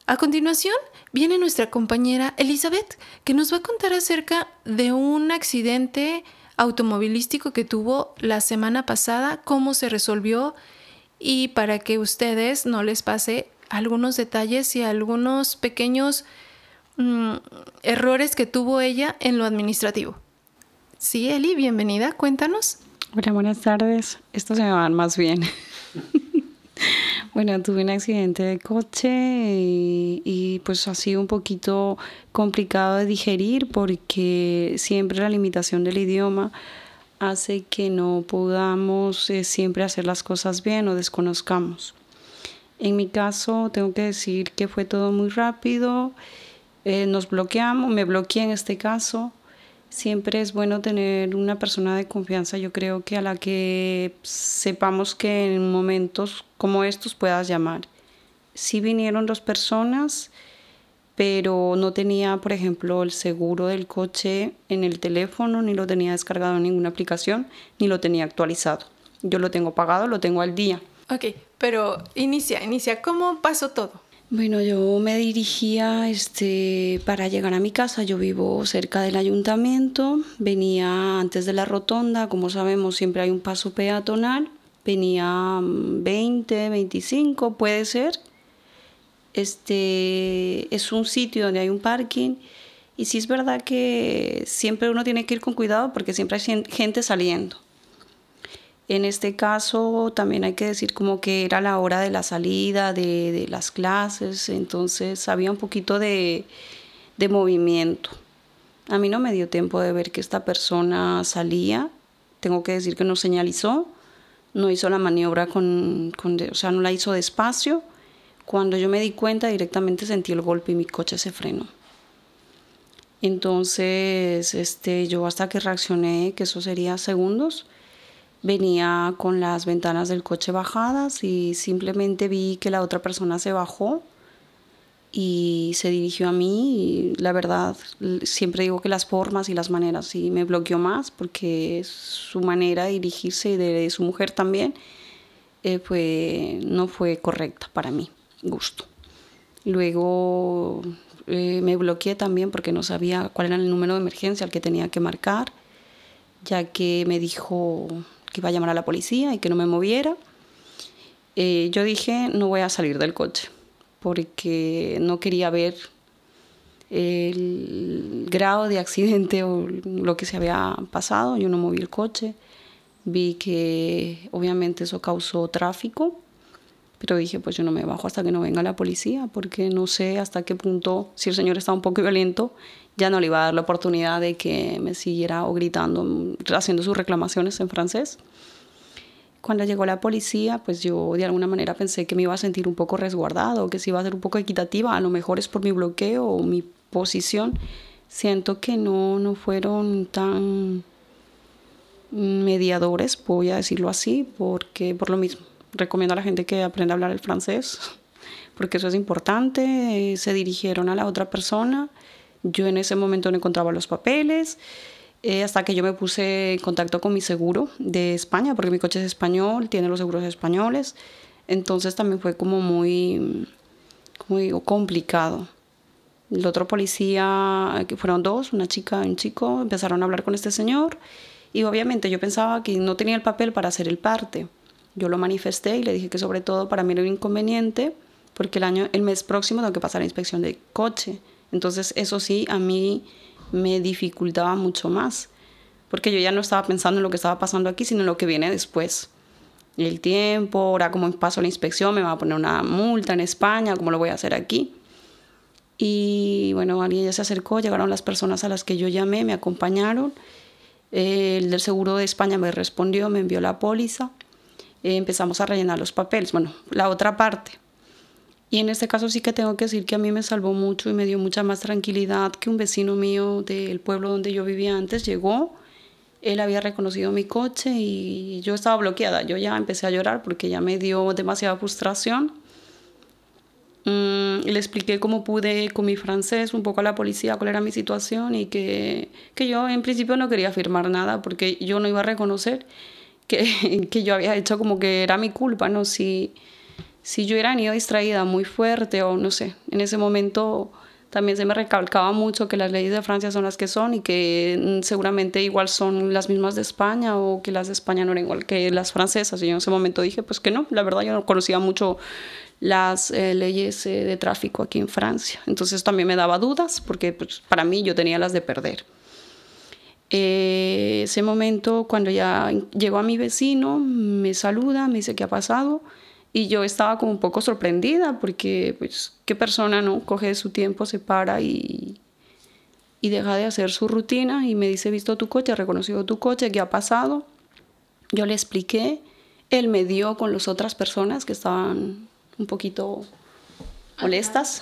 A continuación, viene nuestra compañera Elizabeth, que nos va a contar acerca de un accidente automovilístico que tuvo la semana pasada, cómo se resolvió y para que ustedes no les pase algunos detalles y algunos pequeños errores que tuvo ella en lo administrativo. Sí, Eli, bienvenida, cuéntanos. Hola, buenas tardes. Estos se me van más bien. Bueno, tuve un accidente de coche y pues ha sido un poquito complicado de digerir porque siempre la limitación del idioma hace que no podamos siempre hacer las cosas bien o desconozcamos. En mi caso tengo que decir que fue todo muy rápido, nos bloqueamos, me bloqueé en este caso. Siempre es bueno tener una persona de confianza, yo creo que a la que sepamos que en momentos como estos puedas llamar. Sí vinieron 2 personas, pero no tenía, por ejemplo, el seguro del coche en el teléfono, ni lo tenía descargado en ninguna aplicación, ni lo tenía actualizado. Yo lo tengo pagado, lo tengo al día. Ok, pero inicia, ¿cómo pasó todo? Bueno, yo me dirigía para llegar a mi casa. Yo vivo cerca del ayuntamiento, venía antes de la rotonda, como sabemos siempre hay un paso peatonal, venía 20, 25, puede ser. Es un sitio donde hay un parking y sí es verdad que siempre uno tiene que ir con cuidado porque siempre hay gente saliendo. En este caso también hay que decir como que era la hora de la salida de las clases, entonces había un poquito de movimiento. A mí no me dio tiempo de ver que esta persona salía, tengo que decir que no señalizó, no hizo la maniobra o sea, no la hizo despacio. Cuando yo me di cuenta directamente sentí el golpe y mi coche se frenó. Entonces, yo hasta que reaccioné, que eso sería segundos, venía con las ventanas del coche bajadas y simplemente vi que la otra persona se bajó y se dirigió a mí. Y la verdad, siempre digo que las formas y las maneras sí me bloqueó más porque su manera de dirigirse y de su mujer también no fue correcta para mi gusto. Luego me bloqueé también porque no sabía cuál era el número de emergencia al que tenía que marcar, ya que me dijo que iba a llamar a la policía y que no me moviera. Yo dije, no voy a salir del coche porque no quería ver el grado de accidente o lo que se había pasado. Yo no moví el coche, vi que obviamente eso causó tráfico, pero dije, pues yo no me bajo hasta que no venga la policía, porque no sé hasta qué punto, si el señor estaba un poco violento, ya no le iba a dar la oportunidad de que me siguiera o gritando, haciendo sus reclamaciones en francés. Cuando llegó la policía, pues yo de alguna manera pensé que me iba a sentir un poco resguardado, que se iba a ser un poco equitativa. A lo mejor es por mi bloqueo o mi posición. Siento que no fueron tan mediadores, voy a decirlo así, porque por lo mismo recomiendo a la gente que aprenda a hablar el francés, porque eso es importante. Se dirigieron a la otra persona. Yo en ese momento no encontraba los papeles. Hasta que yo me puse en contacto con mi seguro de España, porque mi coche es español, tiene los seguros españoles. Entonces también fue como muy complicado. El otro policía, que fueron 2, una chica y un chico, empezaron a hablar con este señor y obviamente yo pensaba que no tenía el papel para hacer el parte. Yo lo manifesté y le dije que sobre todo para mí era un inconveniente porque el mes próximo tengo que pasar la inspección de coche. Entonces eso sí, a mí me dificultaba mucho más, porque yo ya no estaba pensando en lo que estaba pasando aquí, sino en lo que viene después. El tiempo, ahora como paso la inspección, me va a poner una multa en España, ¿cómo lo voy a hacer aquí? Y bueno, alguien ya se acercó, llegaron las personas a las que yo llamé, me acompañaron. El del seguro de España me respondió, me envió la póliza. Empezamos a rellenar los papeles, bueno, la otra parte. Y en este caso sí que tengo que decir que a mí me salvó mucho y me dio mucha más tranquilidad que un vecino mío del pueblo donde yo vivía antes llegó. Él había reconocido mi coche y yo estaba bloqueada. Yo ya empecé a llorar porque ya me dio demasiada frustración. Le expliqué cómo pude con mi francés un poco a la policía cuál era mi situación y que yo en principio no quería firmar nada porque yo no iba a reconocer que yo había hecho como que era mi culpa, ¿no? Si si yo hubiera venido distraída muy fuerte o no sé, en ese momento también se me recalcaba mucho que las leyes de Francia son las que son y que seguramente igual son las mismas de España o que las de España no eran igual que las francesas. Y yo en ese momento dije, pues que no, la verdad yo no conocía mucho las leyes de tráfico aquí en Francia. Entonces también me daba dudas porque pues, para mí yo tenía las de perder. Ese momento, cuando ya llegó a mi vecino, me saluda, me dice qué ha pasado. Y yo estaba como un poco sorprendida porque, pues, qué persona, ¿no? Coge su tiempo, se para y deja de hacer su rutina y me dice, he visto tu coche, he reconocido tu coche, ¿qué ha pasado? Yo le expliqué, él me dio con las otras personas que estaban un poquito molestas.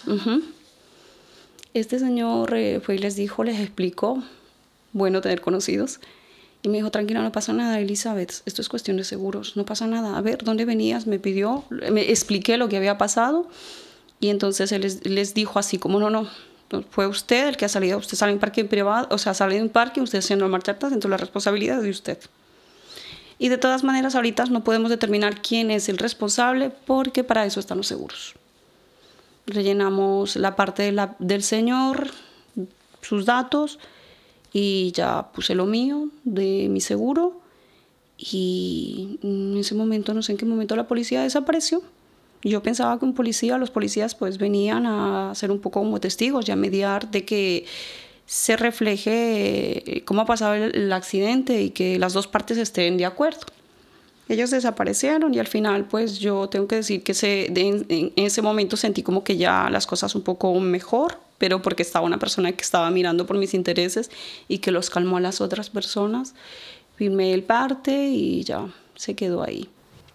Este señor fue y les dijo, les explicó, bueno tener conocidos. Y me dijo, tranquila, no pasa nada, Elizabeth, esto es cuestión de seguros, no pasa nada. A ver, ¿dónde venías? Me pidió, me expliqué lo que había pasado y entonces él les dijo así como, no, fue usted el que ha salido, usted sale en parque privado, o sea, sale en un parque, usted haciendo marcha atrás, entonces la responsabilidad es de usted. Y de todas maneras, ahorita no podemos determinar quién es el responsable porque para eso están los seguros. Rellenamos la parte del señor, sus datos, y ya puse lo mío de mi seguro y en ese momento, no sé en qué momento, la policía desapareció. Yo pensaba que los policías pues venían a ser un poco como testigos y a mediar de que se refleje cómo ha pasado el accidente y que las dos partes estén de acuerdo. Ellos desaparecieron y al final pues yo tengo que decir que en ese momento sentí como que ya las cosas un poco mejor, pero porque estaba una persona que estaba mirando por mis intereses y que los calmó a las otras personas. Firmé el parte y ya se quedó ahí.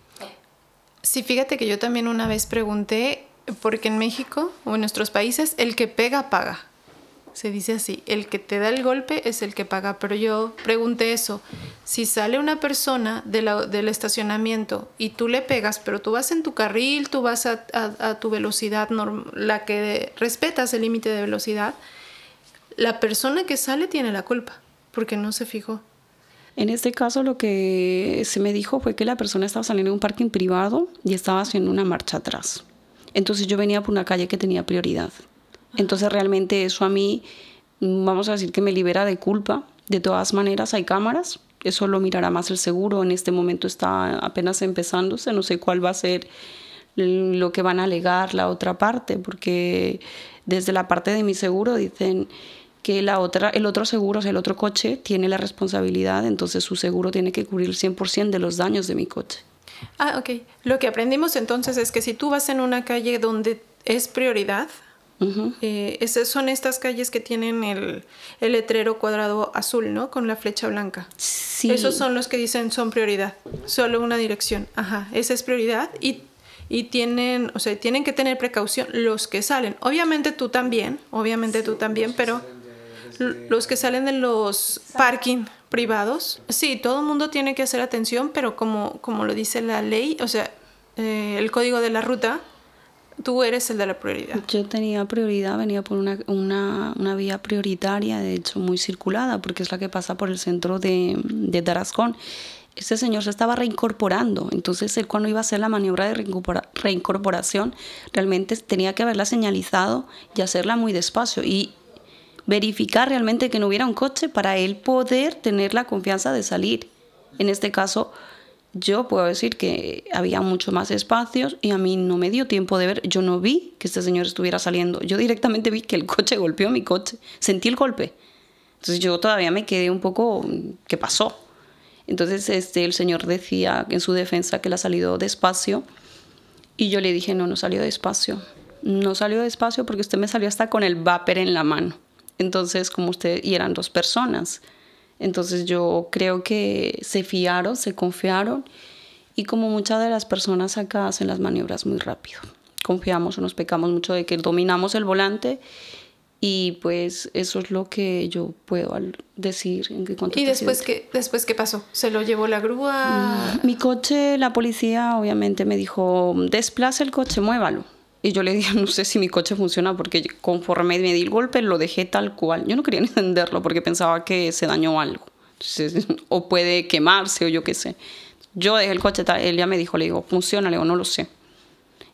Sí, fíjate que yo también una vez pregunté, porque en México o en nuestros países el que pega paga. Se dice así, el que te da el golpe es el que paga, pero yo pregunté eso, si sale una persona del estacionamiento y tú le pegas, pero tú vas en tu carril, tú vas a tu velocidad, la que respetas el límite de velocidad, la persona que sale tiene la culpa, porque no se fijó. En este caso lo que se me dijo fue que la persona estaba saliendo de un parking privado y estaba haciendo una marcha atrás. Entonces yo venía por una calle que tenía prioridad. Entonces realmente eso a mí, vamos a decir que me libera de culpa. De todas maneras hay cámaras, eso lo mirará más el seguro. En este momento está apenas empezándose, no sé cuál va a ser lo que van a alegar la otra parte, porque desde la parte de mi seguro dicen que el otro seguro, o sea, el otro coche tiene la responsabilidad, entonces su seguro tiene que cubrir el 100% de los daños de mi coche. Ah, ok. Lo que aprendimos entonces es que si tú vas en una calle donde es prioridad, son estas calles que tienen el letrero cuadrado azul, ¿no? Con la flecha blanca. Sí. Esos son los que dicen son prioridad. Solo una dirección. Ajá, esa es prioridad y tienen que tener precaución los que salen. Obviamente tú también, pero los que salen de los parking privados, sí, todo el mundo tiene que hacer atención, pero como lo dice la ley, o sea, el código de la ruta, tú eres el de la prioridad. Yo tenía prioridad, venía por una vía prioritaria, de hecho muy circulada, porque es la que pasa por el centro de Tarascón. Este señor se estaba reincorporando, entonces él cuando iba a hacer la maniobra de reincorporación, realmente tenía que haberla señalizado y hacerla muy despacio y verificar realmente que no hubiera un coche para él poder tener la confianza de salir. En este caso, yo puedo decir que había mucho más espacios y a mí no me dio tiempo de ver. Yo no vi que este señor estuviera saliendo. Yo directamente vi que el coche golpeó mi coche. Sentí el golpe. Entonces yo todavía me quedé un poco, ¿qué pasó? Entonces el señor decía en su defensa que él ha salido despacio y yo le dije, no salió despacio. No salió despacio porque usted me salió hasta con el vapor en la mano. Entonces, y eran dos personas. Entonces yo creo que se fiaron, se confiaron y como muchas de las personas acá hacen las maniobras muy rápido. Confiamos o nos pecamos mucho de que dominamos el volante y pues eso es lo que yo puedo decir. ¿Y después qué pasó? ¿Se lo llevó la grúa? Mi coche, la policía obviamente me dijo, desplace el coche, muévalo. Y yo le dije, no sé si mi coche funciona porque conforme me di el golpe lo dejé tal cual. Yo no quería encenderlo porque pensaba que se dañó algo. Entonces, o puede quemarse o yo qué sé. Yo dejé el coche tal, él ya me dijo, le digo, funciona, le digo, no lo sé.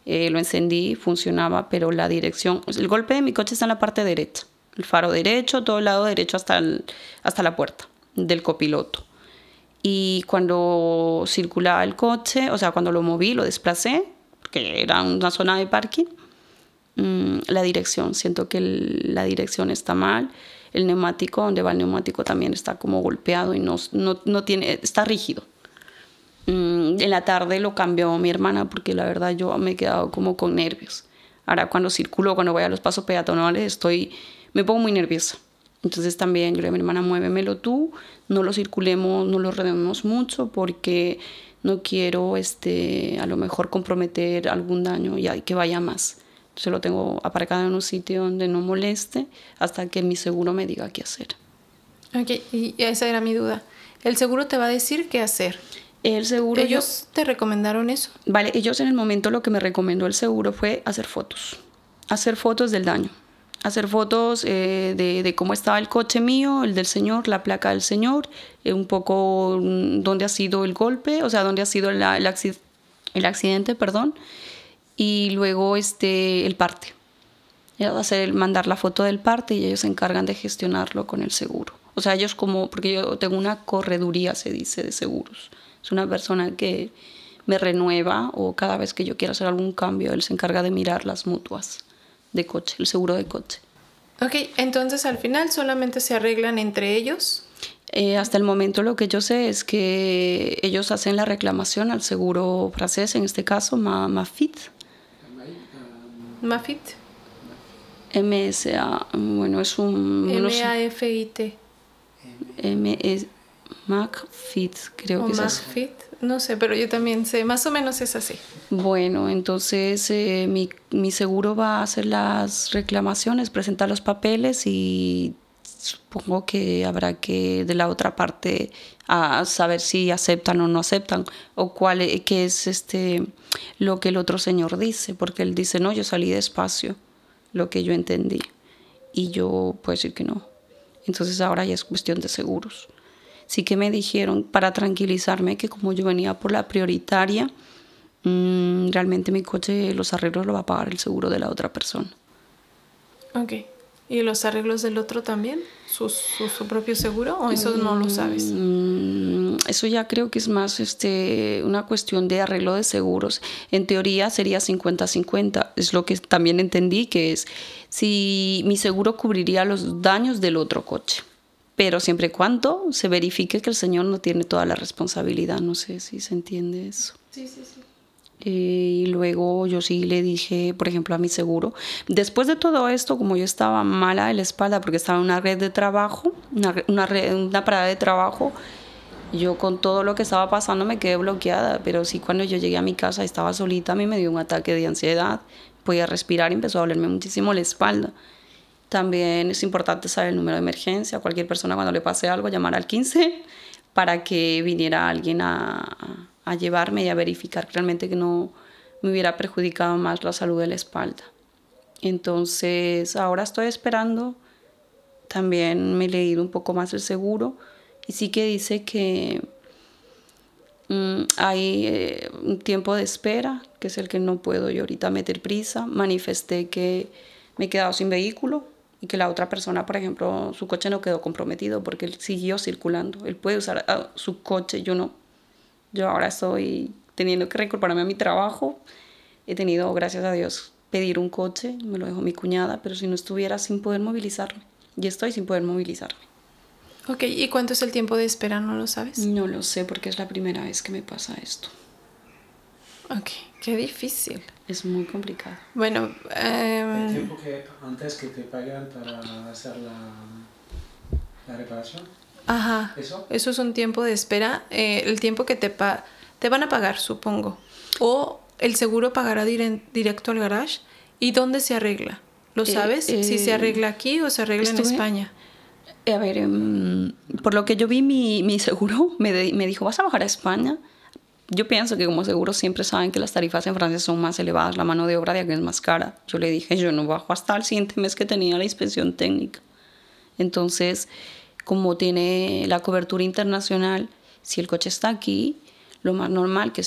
Lo encendí, funcionaba, pero la dirección, el golpe de mi coche está en la parte derecha, el faro derecho, todo el lado derecho hasta la puerta del copiloto. Y cuando circulaba el coche, o sea, cuando lo moví, lo desplacé, porque era una zona de parking, la dirección, siento que la dirección está mal. El neumático, donde va el neumático, también está como golpeado y no tiene, está rígido. En la tarde lo cambió mi hermana porque la verdad yo me he quedado como con nervios. Ahora cuando circulo, cuando voy a los pasos peatonales, me pongo muy nerviosa. Entonces también yo le digo a mi hermana, muévemelo tú, no lo circulemos, no lo redemos mucho porque no quiero a lo mejor comprometer algún daño y que vaya más. Entonces lo tengo aparcado en un sitio donde no moleste hasta que mi seguro me diga qué hacer. Ok, y esa era mi duda. ¿El seguro te va a decir qué hacer? El seguro... ¿Ellos te recomendaron eso? Vale, ellos en el momento lo que me recomendó el seguro fue hacer fotos. Hacer fotos del daño. Hacer fotos de cómo estaba el coche mío, el del señor, la placa del señor, un poco dónde ha sido el golpe, o sea, dónde ha sido el accidente, perdón, y luego el parte. Mandar la foto del parte y ellos se encargan de gestionarlo con el seguro. O sea, ellos porque yo tengo una correduría, se dice, de seguros. Es una persona que me renueva o cada vez que yo quiera hacer algún cambio, él se encarga de mirar las mutuas de coche, el seguro de coche. Ok, entonces al final solamente se arreglan entre ellos. Hasta el momento lo que yo sé es que ellos hacen la reclamación al seguro francés, en este caso Mafit. Mafit. MSA, bueno, es un... M-A-F-I-T. Macfit, creo o que es Macfit, no sé, pero yo también sé, más o menos es así. Bueno, entonces mi seguro va a hacer las reclamaciones, presentar los papeles y supongo que habrá que de la otra parte a saber si aceptan o no aceptan o qué es lo que el otro señor dice, porque él dice, no, yo salí despacio, lo que yo entendí, y yo puedo decir que no. Entonces ahora ya es cuestión de seguros. Sí que me dijeron, para tranquilizarme, que como yo venía por la prioritaria, realmente mi coche, los arreglos lo va a pagar el seguro de la otra persona. Ok. ¿Y los arreglos del otro también? ¿Su propio seguro? ¿O eso no lo sabes? Eso ya creo que es más una cuestión de arreglo de seguros. En teoría sería 50-50. Es lo que también entendí, que es si mi seguro cubriría los daños del otro coche. Pero siempre y cuando se verifique que el señor no tiene toda la responsabilidad. No sé si se entiende eso. Sí. Y luego yo sí le dije, por ejemplo, a mi seguro. Después de todo esto, como yo estaba mala de la espalda porque estaba en una red de trabajo, una parada de trabajo, yo con todo lo que estaba pasando me quedé bloqueada. Pero sí, cuando yo llegué a mi casa estaba solita, a mí me dio un ataque de ansiedad, podía respirar y empezó a dolerme muchísimo la espalda. También es importante saber el número de emergencia. Cualquier persona cuando le pase algo, llamar al 15 para que viniera alguien a llevarme y a verificar realmente que no me hubiera perjudicado más la salud de la espalda. Entonces ahora estoy esperando. También me he leído un poco más el seguro y sí que dice que hay un tiempo de espera, que es el que no puedo yo ahorita meter prisa. Manifesté que me he quedado sin vehículo y que la otra persona, por ejemplo, su coche no quedó comprometido porque él siguió circulando. Él puede usar su coche, yo no. Yo ahora estoy teniendo que reincorporarme a mi trabajo. He tenido, gracias a Dios, pedir un coche, me lo dejó mi cuñada, pero si no estuviera sin poder movilizarme. Y estoy sin poder movilizarme. Ok, ¿y cuánto es el tiempo de espera? ¿No lo sabes? No lo sé porque es la primera vez que me pasa esto. Ok, qué difícil. Es muy complicado. Bueno, ¿El tiempo que antes que te pagan para hacer la reparación? Ajá, ¿Eso? eso es un tiempo de espera. El tiempo que te van a pagar, supongo. O el seguro pagará directo al garage. ¿Y dónde se arregla? ¿Lo sabes? Si se arregla aquí o se arregla en España. A ver, por lo que yo vi, mi seguro me dijo, ¿vas a bajar a España? Yo pienso que como seguro siempre saben que las tarifas en Francia son más elevadas, la mano de obra de aquí es más cara. Yo le dije, yo no bajo hasta el siguiente mes que tenía la inspección técnica. Entonces, como tiene la cobertura internacional, si el coche está aquí, lo más normal que